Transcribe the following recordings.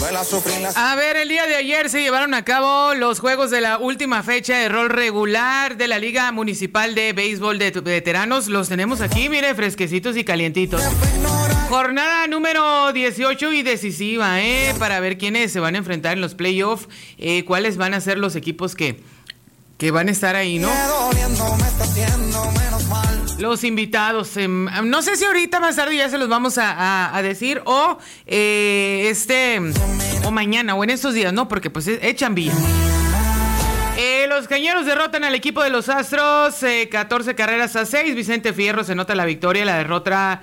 A ver, el día de ayer se llevaron a cabo los juegos de la última fecha de rol regular de la Liga Municipal de Béisbol de Veteranos. Los tenemos aquí, mire, fresquecitos y calientitos. Jornada número 18 y decisiva, para ver quiénes se van a enfrentar en los playoffs, cuáles van a ser los equipos que van a estar ahí, ¿no? Los invitados, no sé si ahorita más tarde ya se los vamos a decir o mañana o en estos días, ¿no? Porque pues echan vía. Los Cañeros derrotan al equipo de los Astros 14 carreras a 6. Vicente Fierro se nota la victoria, la derrota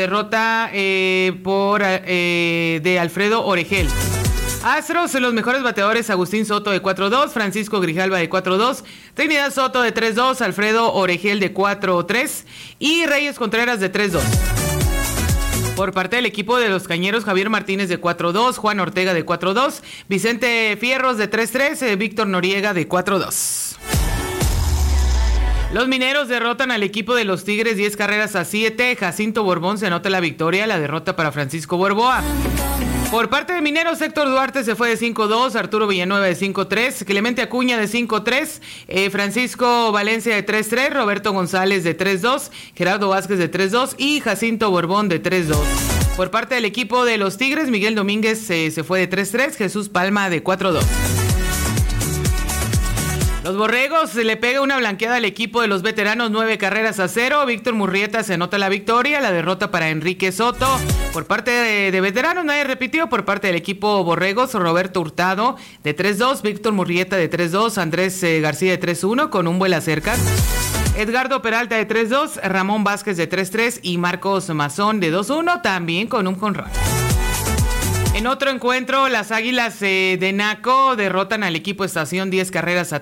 de Alfredo Oregel. Astros, los mejores bateadores: Agustín Soto de 4-2, Francisco Grijalva de 4-2, Trinidad Soto de 3-2, Alfredo Oregel de 4-3 y Reyes Contreras de 3-2. Por parte del equipo de los Cañeros, Javier Martínez de 4-2, Juan Ortega de 4-2, Vicente Fierros de 3-3, Víctor Noriega de 4-2. Los Mineros derrotan al equipo de los Tigres 10 carreras a 7. Jacinto Borbón se anota la victoria, la derrota para Francisco Borboa. Por parte de Mineros, Héctor Duarte se fue de 5-2, Arturo Villanueva de 5-3, Clemente Acuña de 5-3, Francisco Valencia de 3-3, Roberto González de 3-2, Gerardo Vázquez de 3-2 y Jacinto Borbón de 3-2. Por parte del equipo de los Tigres, Miguel Domínguez se fue de 3-3, Jesús Palma de 4-2. Los Borregos le pega una blanqueada al equipo de los veteranos 9 carreras a 0. Víctor Murrieta se anota la victoria, la derrota para Enrique Soto. Por parte de veteranos nadie repitió. Por parte del equipo Borregos, Roberto Hurtado de 3-2, Víctor Murrieta de 3-2, Andrés García de 3-1 con un vuelo cerca. Edgardo Peralta de 3-2, Ramón Vázquez de 3-3 y Marcos Mazón de 2-1 también con un jonrón. En otro encuentro, las Águilas de Naco derrotan al equipo Estación 10 carreras a